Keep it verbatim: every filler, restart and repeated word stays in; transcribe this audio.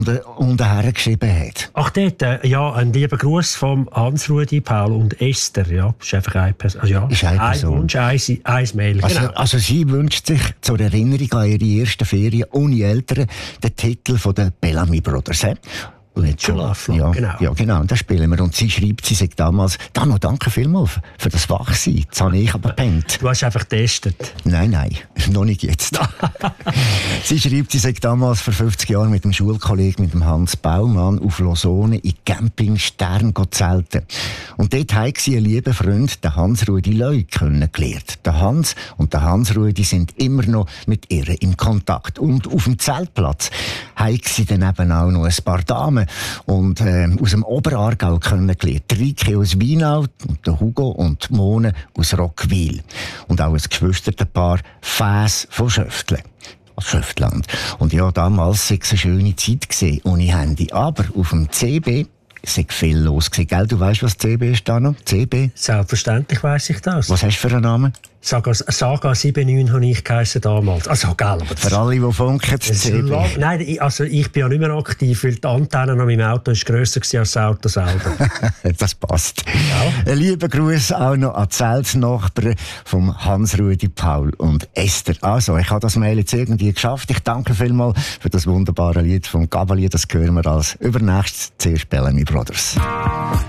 unterher geschrieben hat. Ach, dort, äh, ja, ein lieber Gruß von Hans-Rudi, Paul und Esther. Ja, ist einfach eine Person. Also, ja, ist eine Person. Ein Wunsch, ein, ein Mail. Also, genau. also sie wünscht sich zur Erinnerung an ihre ersten Ferien ohne Eltern den Titel von den Bellamy Brothers. He? To Love, ja, genau. Ja, genau. Und das spielen wir. Und sie schreibt, sie sagt damals, Dano, danke vielmals für das Wachsein. Das habe ich aber gepennt. Du hast einfach getestet. Nein, nein, noch nicht jetzt. Sie schreibt, sie sagt damals vor fünfzig Jahren mit dem Schulkollegen, mit dem Hans Baumann, auf Lausanne in Camping Stern zelten. Und dort haben sie einen lieben Freund, den Hans-Rudi Leu, kennengelernt. Der Hans und der Hans-Rudi sind immer noch mit ihr in Kontakt. Und auf dem Zeltplatz haben sie dann eben auch noch ein paar Damen und äh, aus dem Oberaargau kennengelernt. Rike aus Wienau, und der Hugo und die Mone aus Rockwil. Und auch ein Geschwisterpaar, Fäs von Schöftle. Schöftland. Und ja, damals war es eine schöne Zeit gewesen, ohne Handy. Aber auf dem C B es war viel los gewesen, gell? Du weißt, was C B ist da noch? C B? Selbstverständlich weiss ich das. Was hast du für einen Namen? Saga, Saga sieben neun habe ich geheissen damals. Also, gell, aber für alle, die funken, C B. Lang, nein, ich, also ich bin ja nicht mehr aktiv, weil die Antenne an meinem Auto ist grösser als das Auto selber. Das passt. Ja. Ein lieber Gruß auch noch an die Zeltsnachbarn von Hans-Rudi, Paul und Esther. Also, ich habe das Mail jetzt irgendwie geschafft. Ich danke vielmals für das wunderbare Lied von Gabalier. Das hören wir als übernächstes zuerst Bellamy Brothers.